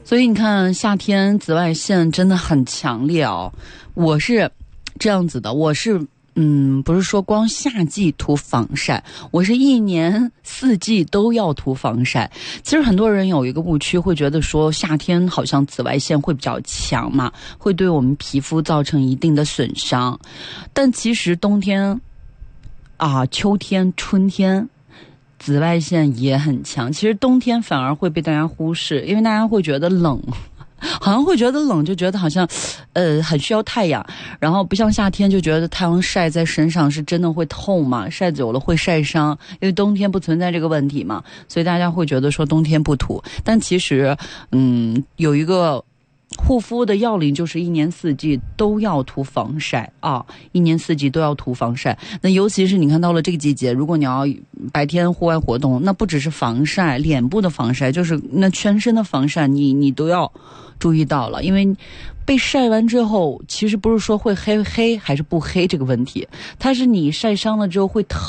所以你看夏天紫外线真的很强烈哦。我是这样子的，我是不是说光夏季涂防晒，我是一年四季都要涂防晒。其实很多人有一个误区，会觉得说夏天好像紫外线会比较强嘛，会对我们皮肤造成一定的损伤。但其实冬天秋天、春天紫外线也很强，其实冬天反而会被大家忽视，因为大家会觉得冷，好像会觉得冷，就觉得好像很需要太阳，然后不像夏天就觉得太阳晒在身上是真的会痛嘛，晒久了会晒伤，因为冬天不存在这个问题嘛，所以大家会觉得说冬天不涂。但其实有一个护肤的要领，就是一年四季都要涂防晒啊，一年四季都要涂防晒。那尤其是你看到了这个季节，如果你要白天户外活动，那不只是防晒，脸部的防晒，就是那全身的防晒，你都要注意到了。因为被晒完之后，其实不是说会黑还是不黑这个问题，它是你晒伤了之后会疼。